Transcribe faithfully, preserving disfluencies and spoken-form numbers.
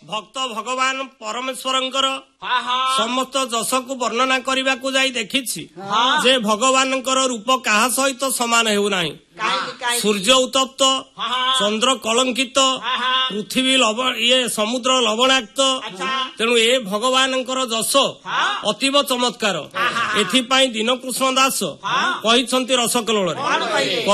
ଭକ୍ତ ଭଗବାନ ପରମେଶ୍ୱରଙ୍କର ହଁ ହଁ ସମସ୍ତ ଯଶକୁ ବର୍ଣ୍ଣନା କରିବାକୁ ଯାଇ ଦେଖିଛି ହଁ। ଯେ ଭଗବାନଙ୍କର ରୂପ କାହା ସହିତ ସମାନ ହେଉନାହିଁ। କାହିଁକି କାହିଁକି ସୂର୍ଯ୍ୟ ଉତ୍ତପ୍ତ, ହଁ ହଁ ଚନ୍ଦ୍ର କଳଙ୍କିତ, ହଁ ହଁ ପୃଥିବୀ ଲବ ଇଏ ସମୁଦ୍ର ଲବଣାକ୍ତ। ଆଚ୍ଛା। ତେଣୁ ଏ ଭଗବାନଙ୍କର ଯଶ ହଁ। ଅତୀବ ଚମତ୍କାର। ହଁ, ହଁ। ଏଥିପାଇଁ ଦୀନକୃଷ୍ଣ ଦାସ ହଁ। କହିଛନ୍ତି ରସକଲୋଳରେ କଣ କହିଲେ?